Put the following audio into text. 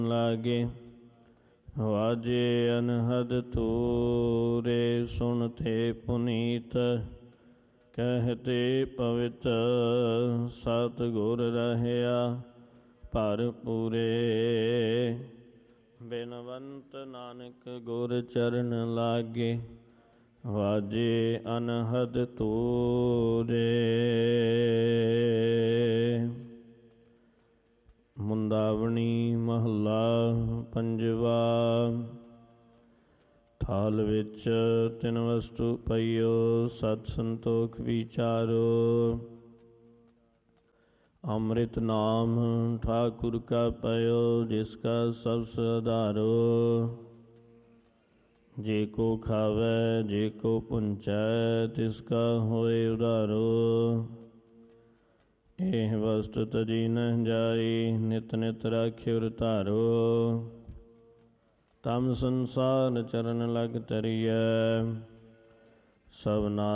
ਲਾਗੇ। ਵਾਜੇ ਅਨਹਦ ਤੂਰੇ ਸੁਣਤੇ ਪੁਨੀਤ, ਕਹਿਤੇ ਪਵਿੱਤ ਸਤਿਗੁਰ ਰਹਿਆ ਭਰਪੂਰੇ। ਬਿਨਵੰਤ ਨਾਨਕ ਗੁਰ ਚਰਨ ਲਾਗੇ, ਵਾਜੇ ਅਨਹਦ ਤੂਰੇ। ਮੁੰਦਾਵਣੀ ਮਹੱਲਾ ਪੰਜਵਾ। ਥਾਲ ਵਿੱਚ ਤਿੰਨ ਵਸਤੂ ਪਈਓ, ਸਤ ਸੰਤੋਖ ਵਿਚਾਰੋ। ਅੰਮ੍ਰਿਤ ਨਾਮ ਠਾਕੁਰ ਕਾ ਪਇਓ, ਜਿਸ ਕਾ ਸਭ ਸੁਧਾਰੋ। ਜੇ ਕੋ ਖਾਵੈ ਜੇ ਕੋ ਪੁੰਚੈ, ਤਿਸ ਕਾ ਹੋਏ ਉਧਾਰੋ। ਇਹ ਵਸਤੁ ਤਜੀ ਨ ਜਾਈ, ਨਿਤ ਨਿਤ ਰਾਖਿਉ ਧਾਰੋ। ਤਮ ਸੰਸਾਰ ਚਰਨ ਲਗ ਤਰੀਐ, ਸਭਨਾ